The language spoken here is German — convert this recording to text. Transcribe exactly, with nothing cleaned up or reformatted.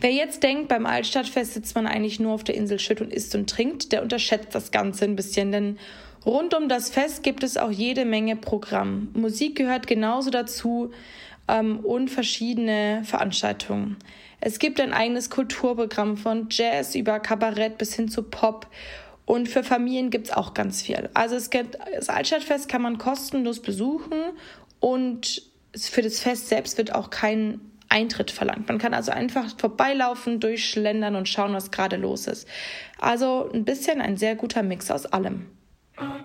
Wer jetzt denkt, beim Altstadtfest sitzt man eigentlich nur auf der Insel Schütt und isst und trinkt, der unterschätzt das Ganze ein bisschen, denn rund um das Fest gibt es auch jede Menge Programm. Musik gehört genauso dazu ähm, und verschiedene Veranstaltungen. Es gibt ein eigenes Kulturprogramm von Jazz über Kabarett bis hin zu Pop. Und für Familien gibt es auch ganz viel. Also es gibt, das Altstadtfest kann man kostenlos besuchen und für das Fest selbst wird auch kein Eintritt verlangt. Man kann also einfach vorbeilaufen, durchschlendern und schauen, was gerade los ist. Also ein bisschen ein sehr guter Mix aus allem.